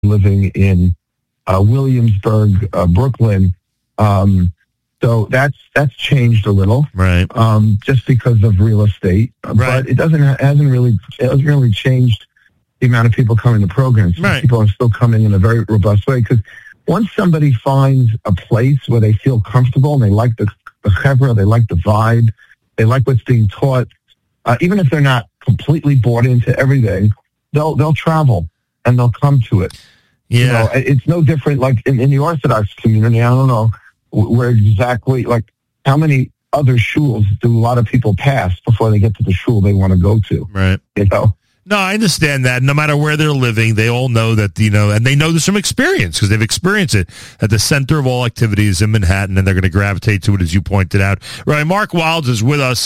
living in Williamsburg, Brooklyn. So that's changed a little, right? Just because of real estate, right. But it hasn't really changed the amount of people coming to programs. Right. People are still coming in a very robust way because once somebody finds a place where they feel comfortable and they like the chevra, they like the vibe, they like what's being taught, even if they're not completely bought into everything, they'll travel and they'll come to it. Yeah, you know, it's no different. Like in the Orthodox community, I don't know where exactly, like how many other shuls do a lot of people pass before they get to the shul they want to go to? Right. You know. No, I understand that. No matter where they're living, they all know that, you know, and they know this from experience because they've experienced it at the center of all activities in Manhattan, and they're going to gravitate to it, as you pointed out. Right, Mark Wildes is with us.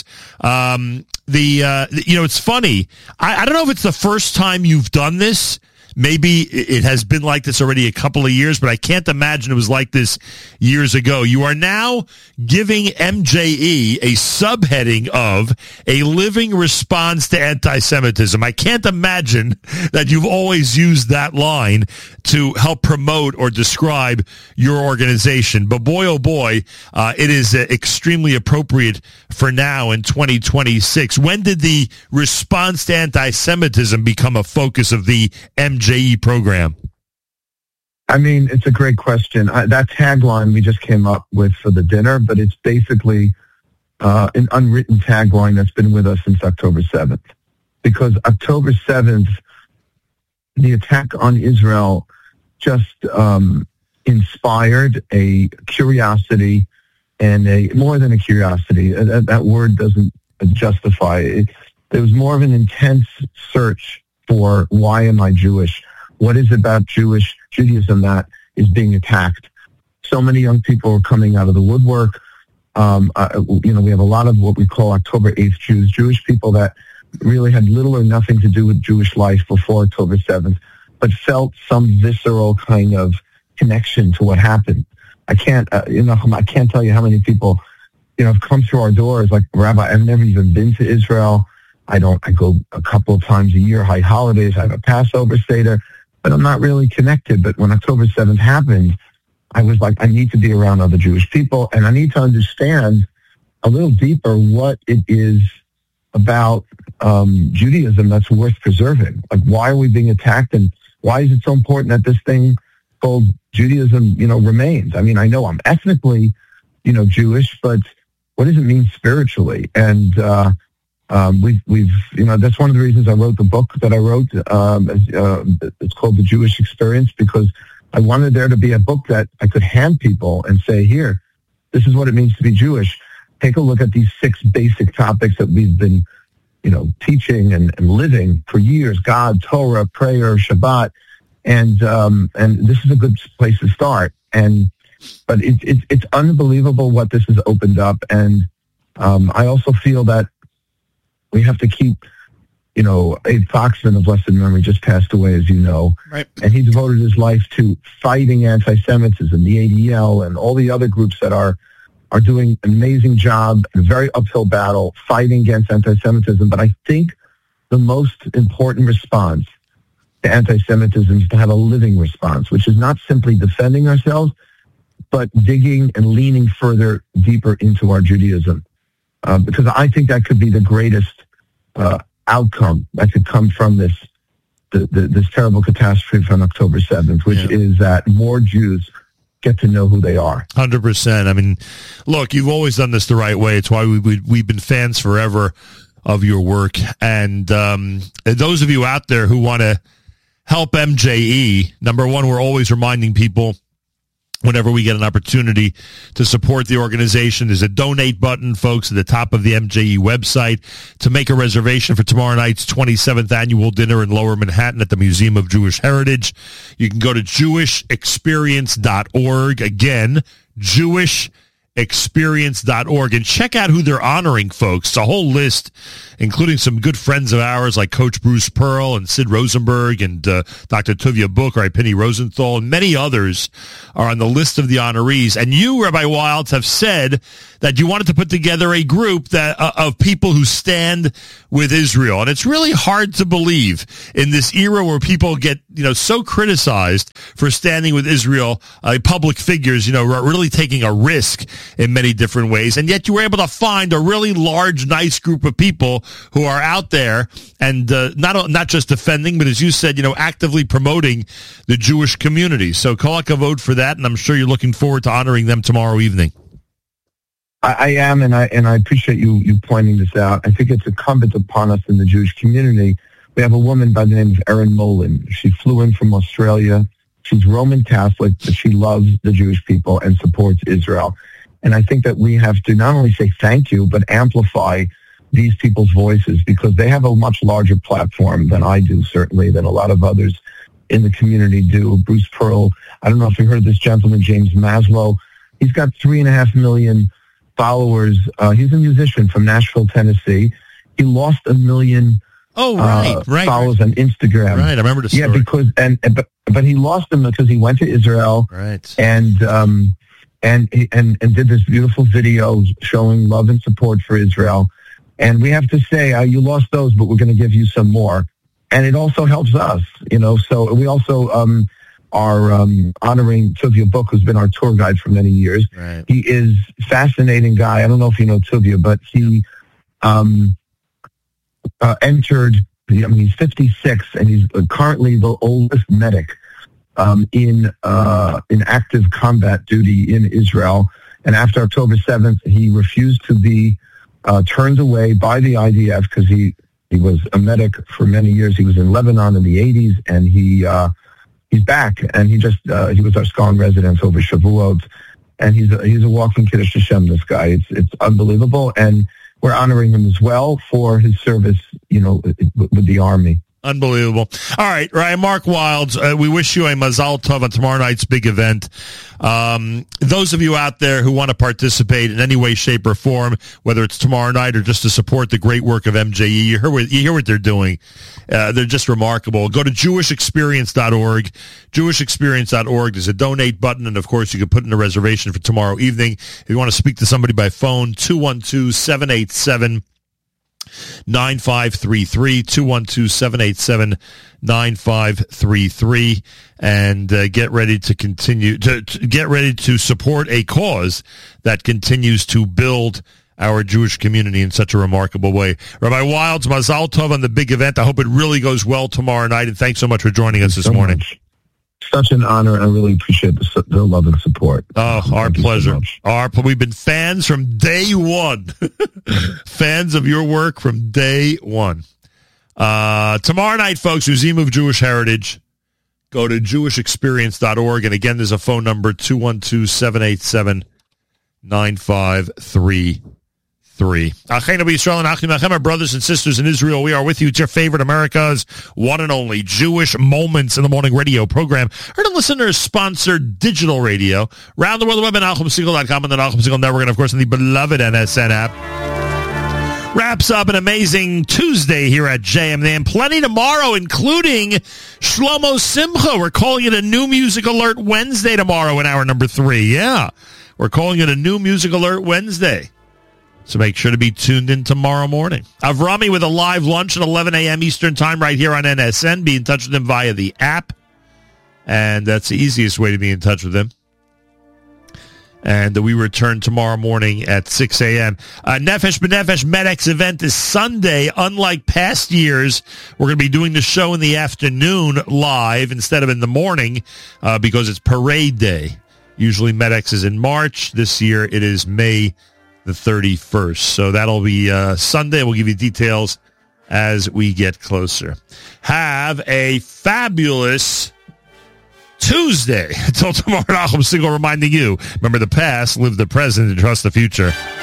You know, it's funny. I don't know if it's the first time you've done this. Maybe it has been like this already a couple of years, but I can't imagine it was like this years ago. You are now giving MJE a subheading of a living response to anti-Semitism. I can't imagine that you've always used that line to help promote or describe your organization. But boy, oh boy, it is extremely appropriate for now in 2026. When did the response to anti-Semitism become a focus of the MJE program? I mean, it's a great question. That tagline we just came up with for the dinner, but it's basically an unwritten tagline that's been with us since October 7th. Because October 7th, the attack on Israel just inspired a curiosity and more than a curiosity. That word doesn't justify it. There was more of an intense search for why am I Jewish? What is it about Judaism that is being attacked? So many young people are coming out of the woodwork. You know, we have a lot of what we call October 8th Jews, Jewish people that really had little or nothing to do with Jewish life before October 7th, but felt some visceral kind of connection to what happened. I can't tell you how many people, you know, have come through our doors like, Rabbi, I've never even been to Israel. I go a couple of times a year, high holidays. I have a Passover Seder, but I'm not really connected. But when October 7th happened, I was like, I need to be around other Jewish people, and I need to understand a little deeper what it is about Judaism that's worth preserving. Like, why are we being attacked, and why is it so important that this thing called Judaism, you know, remains? I mean, I know I'm ethnically, you know, Jewish, but what does it mean spiritually? And we've you know, that's one of the reasons I wrote the book that I wrote. It's called The Jewish Experience, because I wanted there to be a book that I could hand people and say, here, this is what it means to be Jewish. Take a look at these 6 basic topics that we've been, you know, teaching and living for years: God, Torah, prayer, Shabbat, and this is a good place to start. But it's unbelievable what this has opened up, and I also feel that we have to keep, you know, Abe Foxman of blessed memory just passed away, as you know. Right. And he devoted his life to fighting anti-Semitism, the ADL, and all the other groups that are doing an amazing job, a very uphill battle, fighting against anti-Semitism. But I think the most important response to anti-Semitism is to have a living response, which is not simply defending ourselves, but digging and leaning further, deeper into our Judaism. Because I think that could be the greatest outcome that could come from this terrible catastrophe on October 7th, which is that more Jews get to know who they are. 100%. I mean, look, you've always done this the right way. It's why we've been fans forever of your work. And those of you out there who want to help MJE, number one, we're always reminding people whenever we get an opportunity to support the organization. There's a donate button, folks, at the top of the MJE website to make a reservation for tomorrow night's 27th annual dinner in Lower Manhattan at the Museum of Jewish Heritage. You can go to jewishexperience.org. Again, jewishexperience.org, and check out who they're honoring, folks. It's a whole list including some good friends of ours like Coach Bruce Pearl and Sid Rosenberg and Dr. Tuvia Book, or Penny Rosenthal, and many others are on the list of the honorees. And you, Rabbi Wilds, have said that you wanted to put together a group that of people who stand with Israel. And it's really hard to believe in this era where people get, so criticized for standing with Israel, public figures, really taking a risk in many different ways. And yet you were able to find a really large, nice group of people who are out there and not just defending, but as you said, actively promoting the Jewish community. So kol hakavod for that, and I'm sure you're looking forward to honoring them tomorrow evening. I am, and I appreciate you pointing this out. I think it's incumbent upon us in the Jewish community. We have a woman by the name of Erin Molin. She flew in from Australia. She's Roman Catholic, but she loves the Jewish people and supports Israel. And I think that we have to not only say thank you, but amplify these people's voices, because they have a much larger platform than I do, certainly, than a lot of others in the community do. Bruce Pearl, I don't know if you heard of this gentleman, James Maslow. He's got 3.5 million followers. He's a musician from Nashville, Tennessee. He lost 1 million followers on Instagram. Right, I remember the story. Yeah, because but he lost them because he went to Israel, right, and did this beautiful video showing love and support for Israel. And we have to say, you lost those, but we're going to give you some more. And it also helps us, So we also are honoring Tuvia Book, who's been our tour guide for many years. Right. He is a fascinating guy. I don't know if you know Tuvia, but he entered, he's 56, and he's currently the oldest medic in active combat duty in Israel. And after October 7th, he refused to be turned away by the IDF because he was a medic for many years. He was in Lebanon in the 80s, and he's back, and he was our Scone resident over Shavuot, and he's a walking Kiddush Hashem, this guy. It's unbelievable, and we're honoring him as well for his service, with the Army. Unbelievable. All right, Ryan, Mark Wilds, we wish you a Mazal Tov on tomorrow night's big event. Those of you out there who want to participate in any way, shape, or form, whether it's tomorrow night or just to support the great work of MJE, you hear what they're doing. They're just remarkable. Go to jewishexperience.org. Jewishexperience.org. There's a donate button, and of course, you can put in a reservation for tomorrow evening. If you want to speak to somebody by phone, 212-787 9533, 212-787-9533, and get ready to continue to get ready to support a cause that continues to build our Jewish community in such a remarkable way. Rabbi Wilds, Mazal Tov on the big event. I hope it really goes well tomorrow night, and thanks so much for joining us this morning. Such an honor. I really appreciate the love and support. Oh, our pleasure. We've been fans from day one. Fans of your work from day one. Tomorrow night, folks, Museum of Jewish Heritage. Go to jewishexperience.org. And again, there's a phone number, 212-787-9533. Achenu b'Yisrael and Achim Lachem, our brothers and sisters in Israel. We are with you. It's your favorite America's one and only Jewish Moments in the Morning radio program. Heard and listeners-sponsored digital radio. Around the world, the web at NachumSegal.com and the Nachum Segal Network, and of course, in the beloved NSN app. Wraps up an amazing Tuesday here at JM. And plenty tomorrow, including Shlomo Simcha. We're calling it a New Music Alert Wednesday tomorrow in hour number 3. Yeah, we're calling it a New Music Alert Wednesday. So make sure to be tuned in tomorrow morning. Avrami with a live lunch at 11 a.m. Eastern Time right here on NSN. Be in touch with him via the app. And that's the easiest way to be in touch with him. And we return tomorrow morning at 6 a.m. Nefesh B'Nefesh MedX event is Sunday. Unlike past years, we're going to be doing the show in the afternoon live instead of in the morning because it's parade day. Usually MedX is in March. This year it is May the 31st. So that'll be Sunday. We'll give you details as we get closer. Have a fabulous Tuesday. Until tomorrow, Nachum Segal reminding you, remember the past, live the present, and trust the future.